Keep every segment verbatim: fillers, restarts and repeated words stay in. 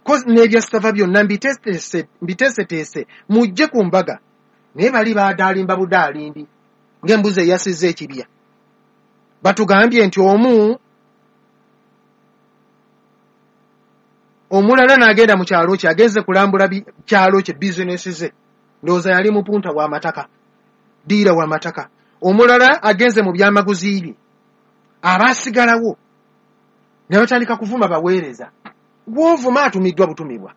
kozi n'ebyasitava byonna mbiteesese mbiteeseteese mujje ku mbaga naye bali baadaalimba budaalimbi ng'embuzi eyasizza ekibya batugambye nti omu omulala n'agenda mu kyalo kye agenze kulambula kyalo kye bizinesi ze ndowooza yali mupunta w'amataka diira w'amataka omulala agenze mu byamaguzi bye abaasigalawo ne batandika kuvuma baweereza gw'ovuma atumiddwa butumibwa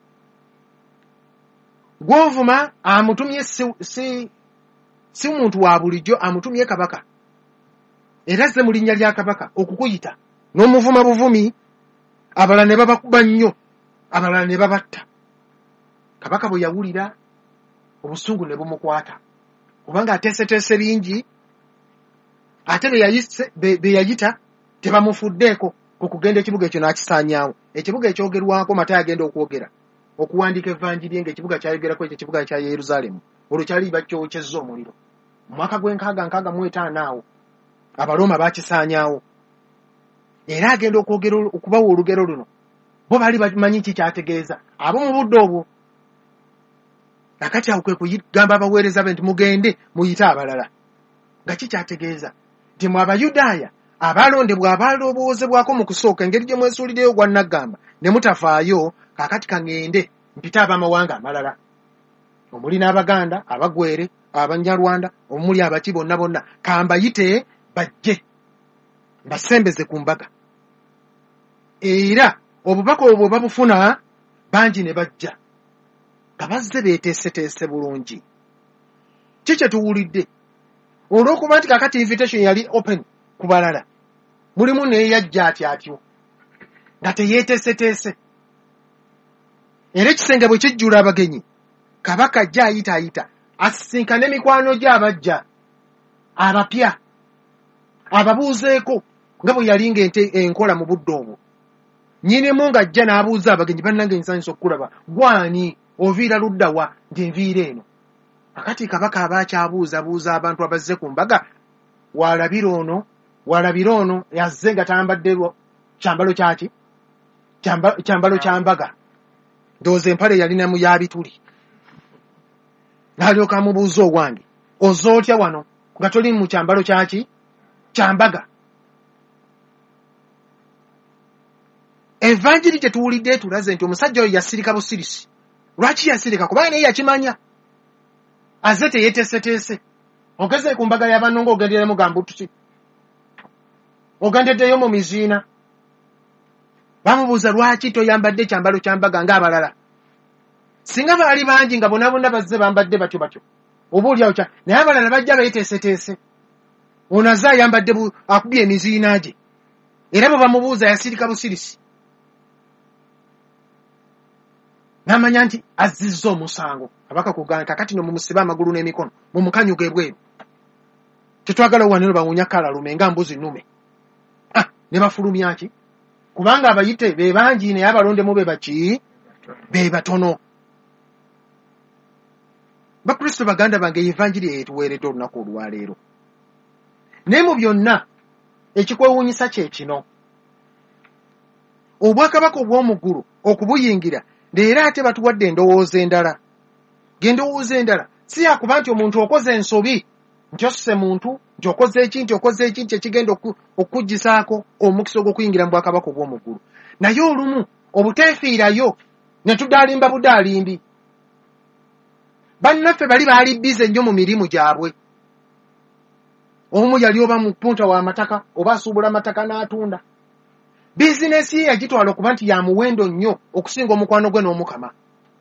gw'ovuma amutumye si, si, si muntu wa bulijjo amutumye kabaka era ze mu linnya lya kabaka okukuyita n'omuvuma buvumi abalala ne babakuba nnyo abalala ne babatta kabaka bwe yawulira obusungu ne bumukwata kubanga ateeseteese bingi ate be yayita tebamufuddeeko okugenda ekibuga ekyo n'akisaanyaawo ekibuga ekyogerwako mate agenda okwogera okuwandiika evanjiri ng'ekibuga kyayogerako ekyo ekibuga kya Yerusaalemu olwo kyali bakyokyezza omuliro mu mwaka gw'enkaaga nkaaga mu etaano awo Abaroma baakisaanyaawo era agenda okwogera okubawa olugero luno bo baali bamanyi kikyategeeza abo mu budde obwo nakati awo kwe kugamba abaweereza be nti mugende muyite abalala nga kikyategeeza nti mu Abayudaaya abalondebwa abalowoozebwako mu kusooka engeri gye mwesuulireyo gwa naggamba ne mutafaayo kaakati kaŋŋende mpite ab'amawanga amalala omuli n'Abaganda Abagwere Abanyarwanda omuli abaki bonna bonna kambayite bajje basembeze ku mbaga era obubaka obwo babufuna bangi ne bajja nga bazze beeteeseteese bulungi kikye tuwulidde olw'okuba nti kakati invitation yali open ku balala mulimu neeyajja ati atyo nga teyeeteeseteese era ekisenge bwe kijjula abagenyi kabaka ajja ayitaayita asisinkane mikwano gye abajja abapya ababuuzeeko nga bwe yali ng'ente enkola mu budde obwo nnyinimu ng'ajja n'abuuza abagenyi bannange nsanyusa okukulaba gwani oviira ludda wa nti nviira eno akati kabaka abaakyabuuzabuuza abantu abazze ku mbaga walabira ono walabira ono yazze nga tambadde kyambalo kyaki kyambalo kya mbaga ndowooza empale yalinamu yabituli n'alyoka amubuuza owange oza otya wano nga toli mu kyambalo kyaki kyambaga evanjiri gye tuwulidde tulaze nti omusajja oyo yasirika busirisi lwaki yasirika kubanga naye yakimanya azze teyeeteeseteese ogeze ku mbaga y'abanno ng'ogenderemu gamba tuki ogendeddeyo mu miziina bamubuuza lwaki toyambadde kyambalo kyambaga ng'abalala singa baali bangi nga bonna bonna bazze bambadde batyo batyo oba oli awo kya naye abalala bajja beeteeseteese ono azze ayambadde akubye emiziina gye era bwe bamubuuza yasirika busirisi n'amanya nti azzizza omusango kabaka kugamba kakati no mumusiba amagulu n'emikono mumukanyuga ebweru tetwagala owaniro bawunya kala lume nga mbuzi nnume ah, ne bafulumya ki kubanga abayite be bangi naye abalondemu be baki be batono bakristo baganda bange evanjiri eyetuweeredde olunaku olwaleero naye mu byonna ekikwewuunyisa kye kino obwakabaka obw'omuggulu okubuyingira era ate batuwadde endowooza endala gendowooza endala si yakuba nti omuntu okoze ensobi nti osuse muntu nti okoze eki nti okoze eki nti ekigenda okukuggisaako omukisa ogw'okuyingira mu bwakabaka obw'omuggulu naye olumu obuteefiirayo ne tudaalimba budaalimbi bannaffe bali baali bize nnyo mu mirimu gyabwe omu yali oba mu punta w'amataka oba asuubula amataka n'atunda bizinesi ye yagitwala okuba nti ya muwendo nnyo okusinga omukwano gwe n'omukama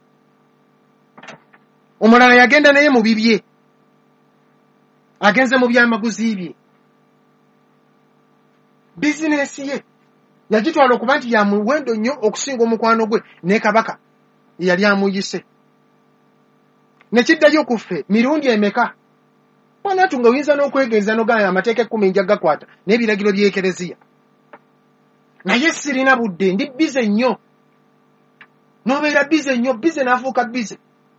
omulala yagenda naye mu bibye agenze mu byamaguzi bye bizinesi ye yagitwala okuba nti ya muwendo nnyo okusinga omukwano gwe ne kabaka yali amuyise nekiddayo kuffe mirundi emeka wanatu nga oyinza n'okwegenza n'ogaya amateeka ekkumi nja gakwata n'ebiragiro by'ekereziya naye sirina budde ndi bize nnyo n'obeera bize nnyo bize n'afuuka bize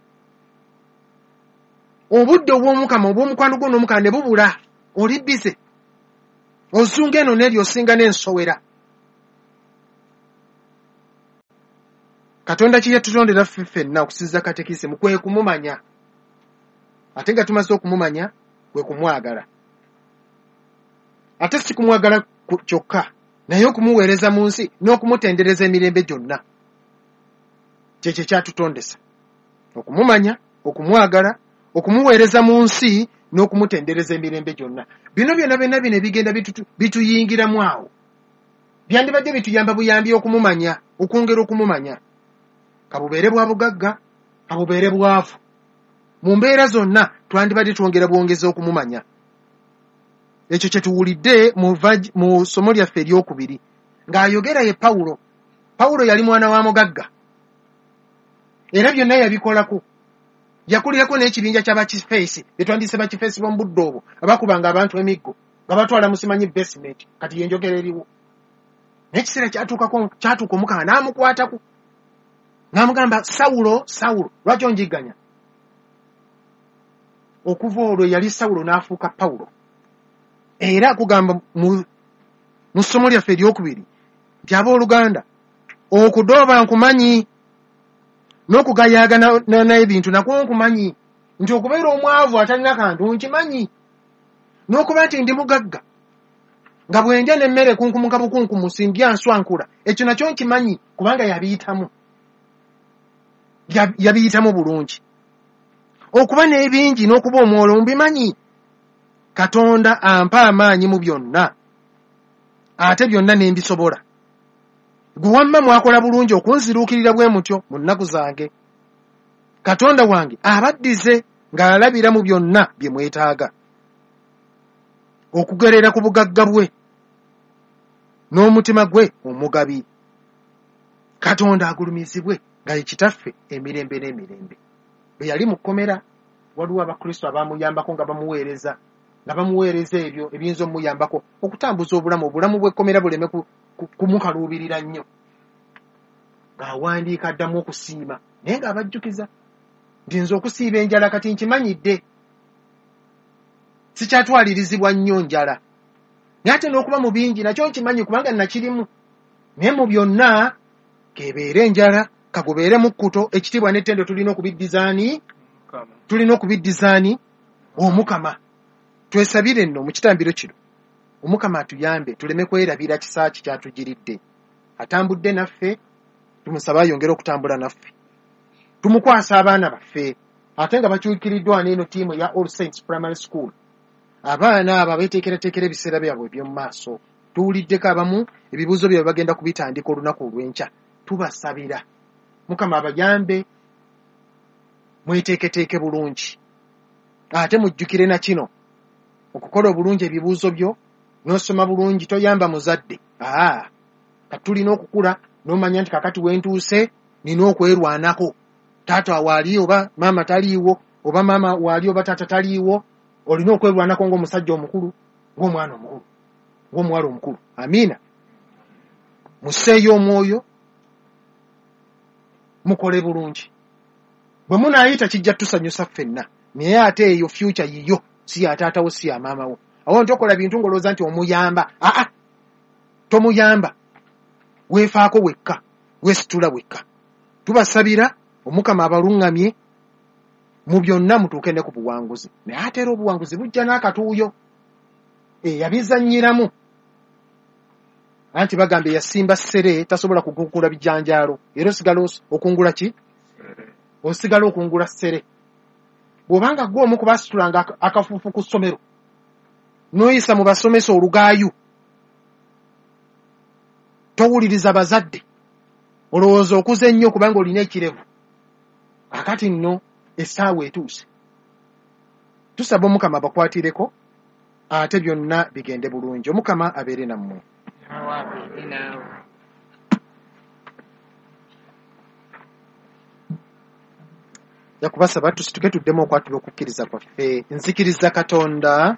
obudde obw'omukama obw'omukwano gwo n'omukama ne bubula oli bize ozunga eno n'eryo osinga n'ensowera Katonda kye yatutondera ffenna okusinziza katekisimu kwe kumumanya. Ate nga tumaze okumumanya kwe kumwagala. Ate si kumwagala kyokka naye okumuweereza mu nsi n'okumutendereza emirembe gyonna. Kyekyo kyatutondesa. Okumumanya, okumwagala, okumuweereza mu nsi n'okumutendereza emirembe gyonna. Bino byonna byonna bino bigenda bituyingiramu awo. Byandibadde bituyamba buyambi okumumanya, okwongera okumumanya. Kabubeere bwa bugagga, kabubeere bwavu. Mu mbeera zonna twandibadde twongera bwongeza okumumanya. Ekyo kye tuwulidde mu, mu somo lyaffe eryokubiri ng'ayogera ye Pawulo. Pawulo yali mwana wa mugagga. Era byonna yabikolako. Yakulirako n'ekibinja ky'abakifeesi, be twandise bakifeesi b'omu budde obwo, abakubanga abantu emiggo, nga batwala musimanyi basement, kati yenjogera eriwo. N'ekiseera kyatuukako kyatuuka Omukama n'amukwatako. N'amugamba, Sawulo, Sawulo, lwaki onjigganya? Okuva olwo yali Sawulo n'afuuka Pawulo. Era akugamba mu, mu ssomo lyaffe eryokubiri nti abooluganda okudooba nkumanyi n'okugayaaga n'ebintu nakwo nkumanyi, nti okubeera omwavu atalina kantu nkimanyi, n'okuba nti ndi mugagga nga bwendya n'emmere kunkumuka bukunkumusi sindya nswankula, ekyo nakyo nkimanyi kubanga yabiyitamu yabiyitamu bulungi. Okuba n'ebingi n'okuba omwoyo mbimanyi. Katonda ampa amaanyi mu byonna, ate byonna ne mbisobola. Gwe wamma mwakola bulungi okunziruukirira bwe mutyo mu nnaku zange. Katonda wange abaddize ng'alabira mu byonna bye mwetaaga, okugerera ku bugagga bwe n'omutima gwe omugabi. Katonda agulumizibwe nga ye kitaffe emirembe n'emirembe. Bwe yali mu kkomera waliwo abakristo abamuyambako nga bamuweereza nga bamuweereza ebyo ebiyinza omuyambako okutambuza obulamu obulamu bw'ekkomera buleme kumukaluubirira nnyo. Ng'awandiika addamu okusiima naye ng'abajjukiza nti nze okusiiba enjala kati nkimanyidde, sikyatwalirizibwa nnyo njala. Naye ate n'okuba mu bingi nakyo nkimanyi kubanga nakirimu. Naye mu byonna kebeere enjala, kagubeere mu kkuto, ekitiibwa n'ettendo tulina okubiddizaani tulina okubiddizaani Omukama. Twesabire nno mu kitambiro kino Omukama atuyambe tuleme kwerabira kisaaki kyatugiridde. Atambudde naffe, tumusaba ayongere okutambula naffe. Tumukwasa abaana baffe, ate nga bakyukiriddwa n'eno ttiimu ya All Saints Primary School. Abaana abo beeteekerateekera ebiseera byabwe eby'omu maaso. Tuwuliddeko abamu ebibuuzo byabwe bagenda kubitandika olunaku olw'enkya. Tubasabira Mukama abayambe mweteeketeeke bulungi. Ate mujjukire na kino, okukola obulungi ebibuuzo byo n'osoma bulungi toyamba muzadde. Aa, kati tulina okukula n'omanya nti kakati wentuuse nina okwerwanako. Taata waali oba maama taliiwo, oba maama waali oba taata taliiwo, olina okwerwanako ng'omusajja omukulu, ng'omwana omukulu, ng'omuwala omukulu. Amiina. Museeyo omwoyo, mukole bulungi. Bwe munaayita kijja tusanyusa ffenna, naye ate eyo future yiyo, si ya taatawo si ya maamawo. Awo nti okola bintu ng'olowooza nti omuyamba. Aa, tomuyamba, weefaako wekka, weesitula wekka. Tubasabira Omukama abaluŋŋamye mu byonna mutuuke ne ku buwanguzi. Naye ate era obuwanguzi bujja n'akatuuyo eyabizannyiramu. Anti bagambe yasimba ssere tasobola kugukula bijanjaalo, era osigala okungula ki? Osigala okungula ssere. Bw'obanga gwe omu ku basitulanga akafuufu ku ssomero n'oyisa mu basomesa olugaayu, towuliriza bazadde, olowooza okuze ennyo kubanga olina ekirevu. Akati nno essaawa etuuse. Tusaba Omukama bakwatireko, ate byonna bigende bulungi. Omukama abeere nammwe. Yakubasaba tusituke tuddemu okwatula okukkiriza kwaffe. Nzikiriza Katonda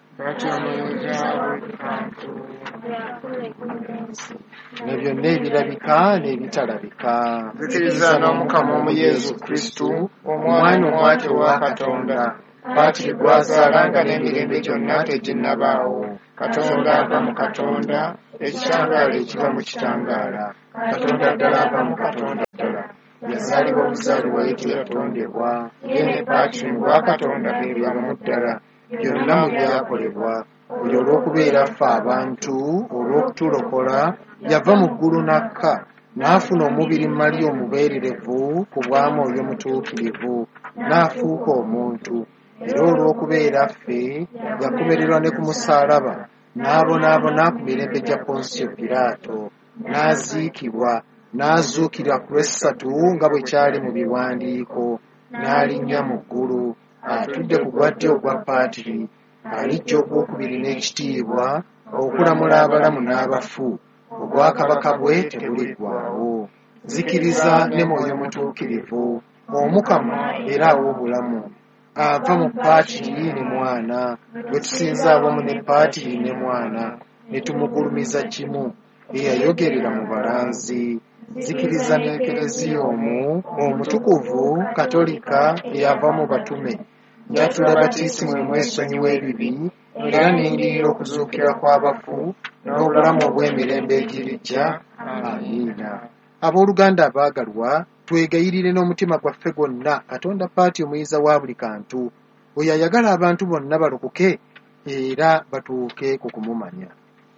ne byonna ebirabika n'ebitalabika. Nzikiriza n'Omukama omu Yesu Kristo, omwana omwate wa Katonda, bw'ati gw'azaalanga n'emirembe gyonna teginnabaawo. Katonda ava mu Katonda, ekitangaala ekiva mu kitangaala. Katonda ddala ava mu Katonda ddala, yazaalibwa obuzaalibwa ye teyatondebwa, ye ne Paatiri mu bwakatonda be byamu ddala, byonna mu byakolebwa. Oyo olw'okubeera ffe abantu, olw'okutulokola, yava mu ggulu n'akka, n'afuna omubiri mali omubeererevu ku bwa Mwoyo Mutuukirivu, n'afuuka omuntu. Era olw'okubeera ffe, yakomererwa ne ku musaalaba, n'abonaabona ku mirembe gya Ponsiyo Piraato, n'aziikibwa, n'azuukira ku lwessatu nga bwe kyali mu biwandiiko, n'alinnya mu ggulu, atudde ku gwa ddyo ogwa Paatiri, alijja ogwokubiri n'ekitiibwa, okulamula abalamu n'abafu. Obwakabaka bwe tebuliggwaawo. Nzikiriza ne Mwoyo Mutuukirivu, Omukama era aw'obulamu, ava mu Paatiri ne Mwana, bwe tusinza awamu ne Paatiri ne Mwana, ne tumugulumiza kimu, eyayogerera mu balanzi. Nzikiriza n'Ekereziya omu, omutukuvu, katolika, eyava mu batume. Njatula batiisimu mu esonyiwa ebibi, era n'endirira okuzuukira kw'abafu, n'obulamu obw'emirembe egirijja. Amiina. Abooluganda abaagalwa, twegayirire n'omutima gwaffe gwonna Katonda Paati omuyiza wa buli kantu, oyo ayagala abantu bonna balokoke era batuuke ku kumumanya.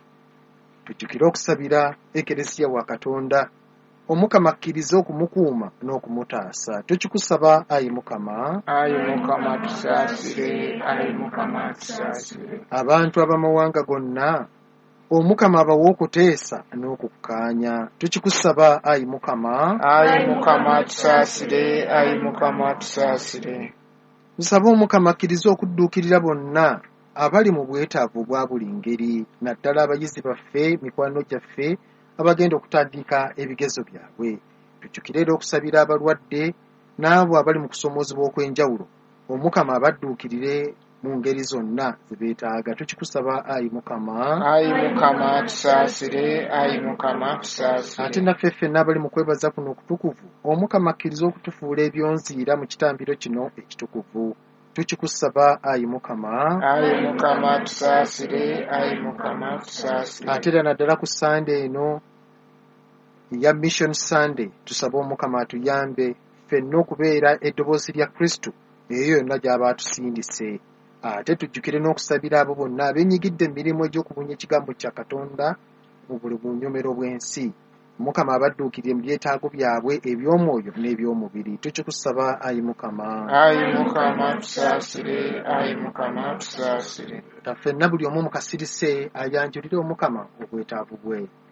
Tujjukire okusabira Ekereziya wa Katonda, Omukama akkirize okumukuuma n'okumutaasa. Tukikusaba, Ayi Mukama. Ayi Mukama tusaasire, Ayi Mukama tusaasire. Abantu ab'amawanga gonna, Omukama abawe okuteesa n'okukkaanya. Tukikusaba, Ayi Mukama. Ayi Mukama tusaasire, Ayi Mukama tusaasire. Tusaba Omukama akkirize okudduukirira bonna abali mu bwetaavu bwa buli ngeri, naddala abayizi baffe, mikwano gyaffe abagenda okutandika ebigezo byabwe. Tujjukire era okusabira abalwadde n'abo abali mu kusomoozebwa okw'enjawulo, Omukama abadduukirire mu ngeri zonna ze beetaaga. Tukikusaba, Ayi Mukama. Ayi Mukama tusaasire, Ayi Mukama tusaasire. Ate naffe ffenna abali mu kwebaza kuno okutukuvu, Omukama akkirize okutufuula ebyonziira mu kitambiro kino ekitukuvu. Tukikusaba, Ayi Mukama. Ayi Mukama tusaasire, Ayi Mukama tusaasire. Ate era naddala ku Sande eno ya Mission Sunday, tusaba Omukama atuyambe ffenna okubeera eddoboozi lya Kristo eyo yonna gy'aba atusindise. Ate tujjukire n'okusabira abo bonna abeenyigidde emirimu egy'okubunya ekigambo kya Katonda mu buli bunyomero bw'ensi. Omukama abadduukirire mu byetaago byabwe eby'omwoyo n'eby'omubiri. Tukikusaba, Ayi Mukama. Ayi Mukama tusaasire, Ayi Mukama tusaasire. Ffenna buli omu mu kasirise ayanjulire Omukama obwetaavu bwe.